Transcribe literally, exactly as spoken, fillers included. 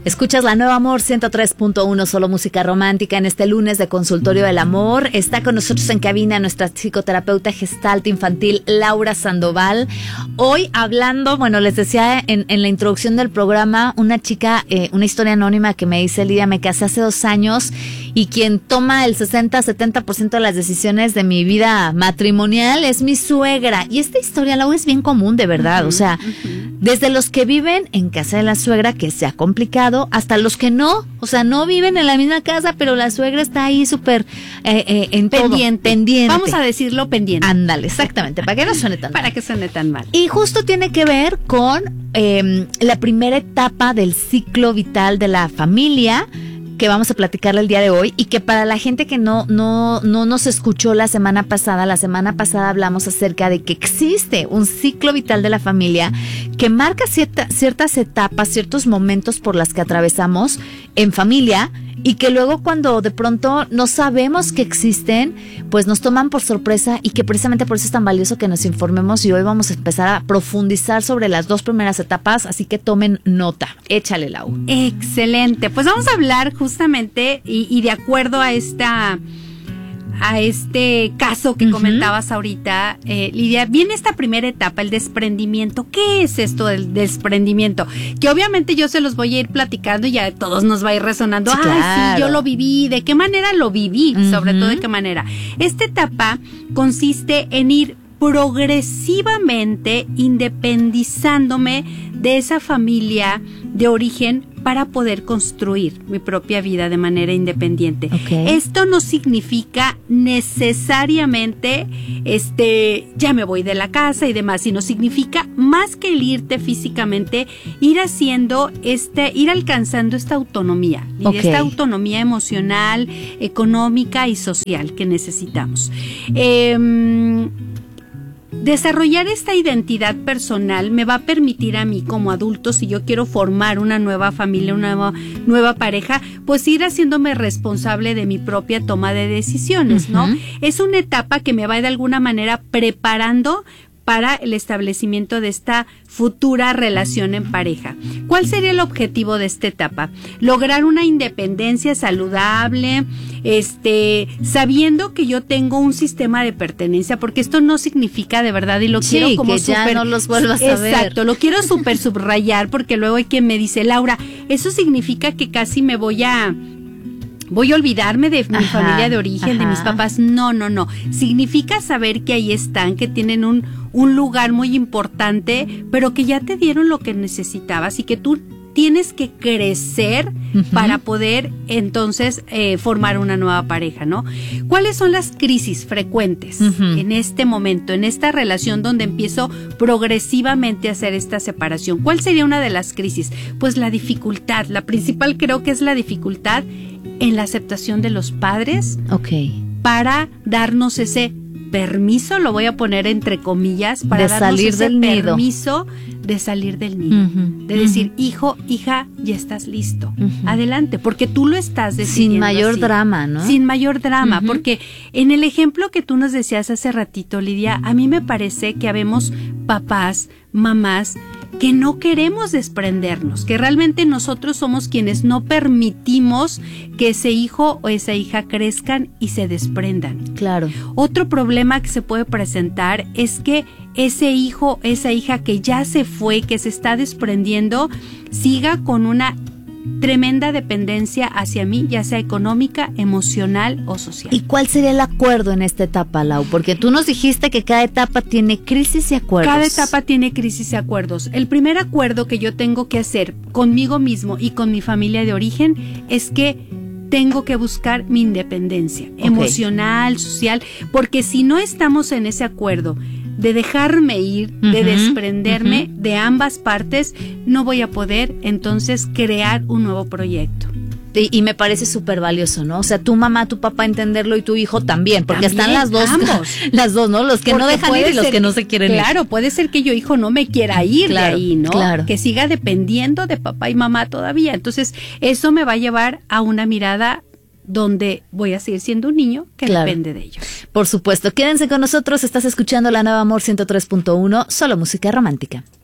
Escuchas la Nueva Amor ciento tres punto uno, solo música romántica en este lunes de Consultorio del Amor. Está con nosotros en cabina nuestra psicoterapeuta gestalt infantil Laura Sandoval. Hoy hablando, bueno, les decía en, en la introducción del programa, una chica, eh, una historia anónima que me dice: Lidia, me casé hace dos años y quien toma el sesenta a setenta por ciento de las decisiones de mi vida matrimonial es mi suegra. Y esta historia, Laura, es bien común, de verdad. Uh-huh, o sea, uh-huh. desde los que viven en casa de la suegra, que se ha complicado, hasta los que no, o sea, no viven en la misma casa, pero la suegra está ahí súper eh, eh, en pendiente, pendiente. Vamos a decirlo pendiente. Ándale, exactamente, para que no suene tan para mal. que suene tan mal. Y justo tiene que ver con eh, la primera etapa del ciclo vital de la familia, que vamos a platicarle el día de hoy, y que para la gente que no, no, no nos escuchó la semana pasada, la semana pasada hablamos acerca de que existe un ciclo vital de la familia que marca cierta, ciertas etapas, ciertos momentos por las que atravesamos en familia, y que luego cuando de pronto no sabemos que existen, pues nos toman por sorpresa, y que precisamente por eso es tan valioso que nos informemos. Y hoy vamos a empezar a profundizar sobre las dos primeras etapas, así que tomen nota. Échale, Lau. Excelente, pues vamos a hablar justamente y, y de acuerdo a esta a este caso que uh-huh. comentabas ahorita, eh, Lidia, viene esta primera etapa, el desprendimiento. ¿Qué es esto del desprendimiento? Que obviamente yo se los voy a ir platicando y ya todos nos va a ir resonando. Sí, Ay, claro. sí, yo lo viví. ¿De qué manera lo viví? Uh-huh. Sobre todo, ¿de qué manera? Esta etapa consiste en ir progresivamente independizándome de esa familia de origen para poder construir mi propia vida de manera independiente. Okay. Esto no significa necesariamente este ya me voy de la casa y demás, sino significa más que el irte físicamente, ir haciendo este, ir alcanzando esta autonomía, okay. esta autonomía emocional, económica y social que necesitamos. Eh, Desarrollar esta identidad personal me va a permitir a mí como adulto, si yo quiero formar una nueva familia, una nueva, nueva pareja, pues ir haciéndome responsable de mi propia toma de decisiones, uh-huh. ¿no? Es una etapa que me va de alguna manera preparando para el establecimiento de esta futura relación en pareja. ¿Cuál sería el objetivo de esta etapa? Lograr una independencia saludable, este, sabiendo que yo tengo un sistema de pertenencia, porque esto no significa de verdad, y lo sí, quiero como que ya super, no los vuelvas a ver. Exacto, lo quiero súper subrayar, porque luego hay quien me dice: Laura, eso significa que casi me voy a Voy a olvidarme de mi ajá, familia de origen, ajá. de mis papás. No, no, no. Significa saber que ahí están, que tienen un, un lugar muy importante, pero que ya te dieron lo que necesitabas y que tú tienes que crecer uh-huh. para poder entonces eh, formar una nueva pareja, ¿no? ¿Cuáles son las crisis frecuentes uh-huh. en este momento, en esta relación donde empiezo progresivamente a hacer esta separación? ¿Cuál sería una de las crisis? Pues la dificultad. La principal creo que es la dificultad en la aceptación de los padres okay. para darnos ese permiso, lo voy a poner entre comillas, para de darnos salir ese del permiso nido. de salir del nido, uh-huh, de decir, uh-huh. hijo, hija, ya estás listo, uh-huh. adelante, porque tú lo estás decidiendo. Sin mayor así. drama, ¿no? Sin mayor drama, uh-huh. porque en el ejemplo que tú nos decías hace ratito, Lidia, a mí me parece que habemos papás, mamás, que no queremos desprendernos, que realmente nosotros somos quienes no permitimos que ese hijo o esa hija crezcan y se desprendan. Claro. Otro problema que se puede presentar es que ese hijo, esa hija que ya se fue, que se está desprendiendo, siga con una tremenda dependencia hacia mí, ya sea económica, emocional o social. ¿Y cuál sería el acuerdo en esta etapa, Lau? Porque tú nos dijiste que cada etapa tiene crisis y acuerdos. Cada etapa tiene crisis y acuerdos. El primer acuerdo que yo tengo que hacer conmigo mismo y con mi familia de origen es que tengo que buscar mi independencia okay. emocional, social, porque si no estamos en ese acuerdo de dejarme ir, uh-huh, de desprenderme uh-huh. de ambas partes, no voy a poder entonces crear un nuevo proyecto. Y, y me parece súper valioso, ¿no? O sea, tu mamá, tu papá entenderlo y tu hijo también, porque también, están las dos, ambos. las dos, ¿no? Los que porque no dejan ir y los que, que no se quieren claro, ir. Claro, puede ser que yo, hijo, no me quiera ir claro, de ahí, ¿no? Claro. Que siga dependiendo de papá y mamá todavía. Entonces, eso me va a llevar a una mirada donde voy a seguir siendo un niño que claro. depende de ellos. Por supuesto. Quédense con nosotros. Estás escuchando La Nueva Amor ciento tres punto uno, solo música romántica.